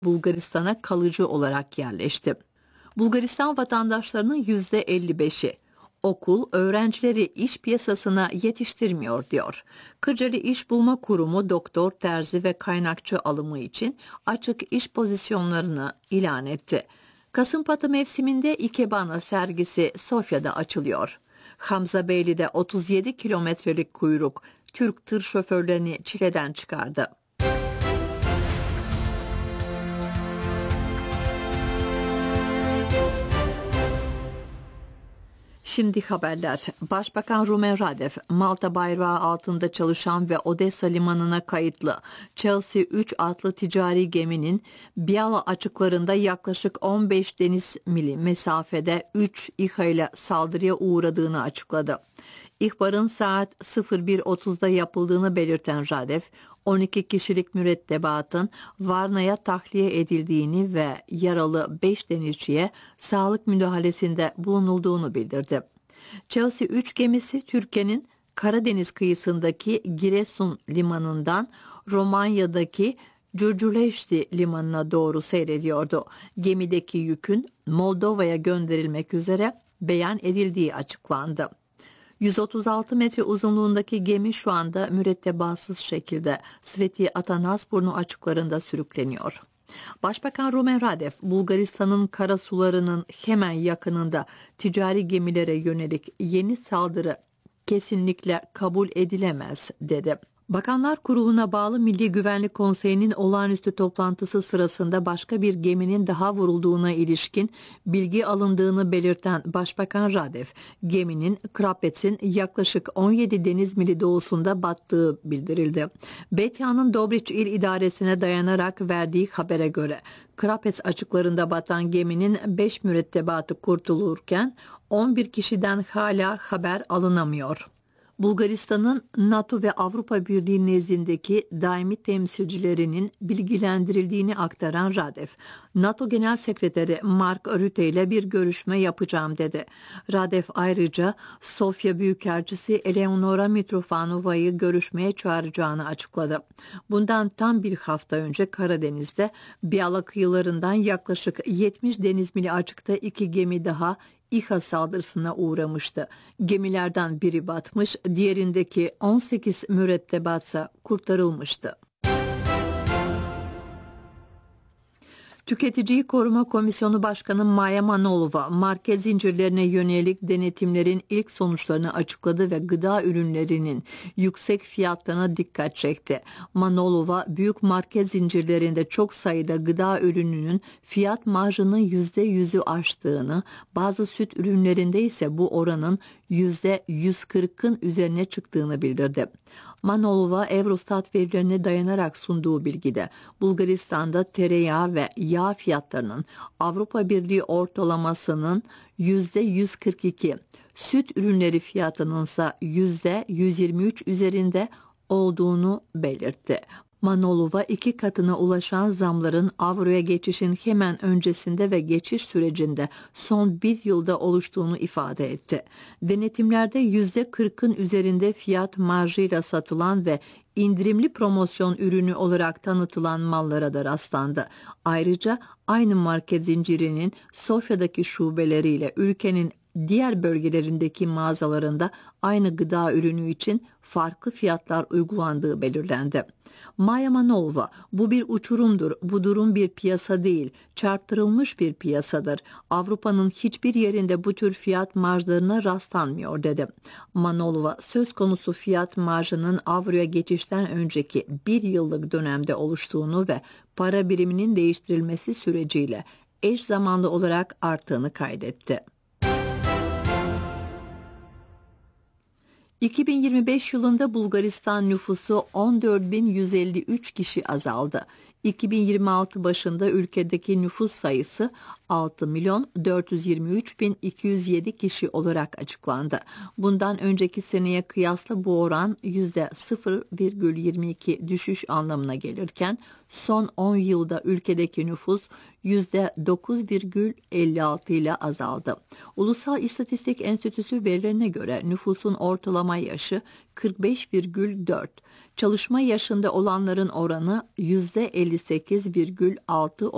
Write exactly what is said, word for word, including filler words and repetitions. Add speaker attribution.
Speaker 1: Bulgaristan'a kalıcı olarak yerleşti. Bulgaristan vatandaşlarının yüzde elli beşi okul öğrencileri iş piyasasına yetiştirmiyor diyor. Kırcalı İş Bulma Kurumu doktor, terzi ve kaynakçı alımı için açık iş pozisyonlarını ilan etti. Kasımpatı mevsiminde Ikebana sergisi Sofya'da açılıyor. Hamzabeyli'de otuz yedi kilometrelik kuyruk Türk tır şoförlerini çileden çıkardı. Şimdi haberler. Başbakan Rumen Radev, Malta bayrağı altında çalışan ve Odessa limanına kayıtlı Chelsea üç adlı ticari geminin Biala açıklarında yaklaşık on beş deniz mili mesafede üç İHA ile saldırıya uğradığını açıkladı. İhbarın saat sıfır bir otuzda yapıldığını belirten Radev, on iki kişilik mürettebatın Varna'ya tahliye edildiğini ve yaralı beş denizciye sağlık müdahalesinde bulunulduğunu bildirdi. Chelsea üç gemisi Türkiye'nin Karadeniz kıyısındaki Giresun limanından Romanya'daki Curculești limanına doğru seyrediyordu. Gemideki yükün Moldova'ya gönderilmek üzere beyan edildiği açıklandı. yüz otuz altı metre uzunluğundaki gemi şu anda mürettebatsız şekilde Sveti Atanasburnu açıklarında sürükleniyor. Başbakan Rumen Radev, Bulgaristan'ın kara sularının hemen yakınında ticari gemilere yönelik yeni saldırı kesinlikle kabul edilemez dedi. Bakanlar Kurulu'na bağlı Milli Güvenlik Konseyi'nin olağanüstü toplantısı sırasında başka bir geminin daha vurulduğuna ilişkin bilgi alındığını belirten Başbakan Radev, geminin Krapets'in yaklaşık on yedi deniz mili doğusunda battığı bildirildi. Betya'nın Dobriç İl İdaresi'ne dayanarak verdiği habere göre Krapets açıklarında batan geminin beş mürettebatı kurtulurken on bir kişiden hala haber alınamıyor. Bulgaristan'ın NATO ve Avrupa Birliği nezdindeki daimi temsilcilerinin bilgilendirildiğini aktaran Radev, NATO Genel Sekreteri Mark Rutte ile bir görüşme yapacağım dedi. Radev ayrıca Sofya Büyükelçisi Eleonora Mitrofanova'yı görüşmeye çağıracağını açıkladı. Bundan tam bir hafta önce Karadeniz'de Biala kıyılarından yaklaşık yetmiş deniz mili açıkta iki gemi daha İHA saldırısına uğramıştı. Gemilerden biri batmış, diğerindeki on sekiz mürettebatsa kurtarılmıştı. Tüketiciyi Koruma Komisyonu Başkanı Maya Manolova, market zincirlerine yönelik denetimlerin ilk sonuçlarını açıkladı ve gıda ürünlerinin yüksek fiyatlarına dikkat çekti. Manolova, büyük market zincirlerinde çok sayıda gıda ürününün fiyat marjının yüzde yüzü aştığını, bazı süt ürünlerinde ise bu oranın yüzde yüz kırkın üzerine çıktığını bildirdi. Manolova, Eurostat verilerine dayanarak sunduğu bilgide Bulgaristan'da tereyağı ve yağ fiyatlarının Avrupa Birliği ortalamasının yüzde yüz kırk iki, süt ürünleri fiyatının ise yüzde yüz yirmi üç üzerinde olduğunu belirtti. Manolova iki katına ulaşan zamların avroya geçişin hemen öncesinde ve geçiş sürecinde son bir yılda oluştuğunu ifade etti. Denetimlerde yüzde kırkın üzerinde fiyat marjıyla satılan ve indirimli promosyon ürünü olarak tanıtılan mallara da rastlandı. Ayrıca aynı market zincirinin Sofya'daki şubeleriyle ülkenin diğer bölgelerindeki mağazalarında aynı gıda ürünü için farklı fiyatlar uygulandığı belirlendi. Maya Manolova, bu bir uçurumdur, bu durum bir piyasa değil, çarptırılmış bir piyasadır. Avrupa'nın hiçbir yerinde bu tür fiyat marjlarına rastlanmıyor dedi. Manolova, söz konusu fiyat marjının avroya geçişten önceki bir yıllık dönemde oluştuğunu ve para biriminin değiştirilmesi süreciyle eş zamanlı olarak arttığını kaydetti. iki bin yirmi beş yılında Bulgaristan nüfusu on dört bin yüz elli üç kişi azaldı. iki bin yirmi altı başında ülkedeki nüfus sayısı altı milyon dört yüz yirmi üç bin iki yüz yedi kişi olarak açıklandı. Bundan önceki seneye kıyasla bu oran yüzde sıfır virgül yirmi iki düşüş anlamına gelirken son on yılda ülkedeki nüfus yüzde dokuz virgül elli altı ile azaldı. Ulusal İstatistik Enstitüsü verilerine göre nüfusun ortalama yaşı kırk beş virgül dört. Çalışma yaşında olanların oranı yüzde elli sekiz virgül altı